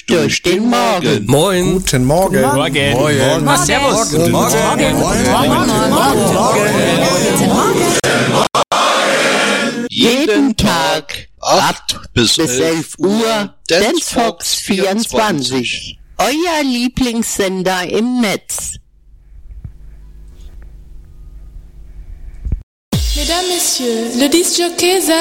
durch den Morgen. Moin. Guten Morgen. Morgen. Morgen. Servus. Guten Morgen. Jeden Tag 8 bis 11 Uhr Dancefox 24. Euer Lieblingssender im Netz. Mesdames, Messieurs, le disc jockey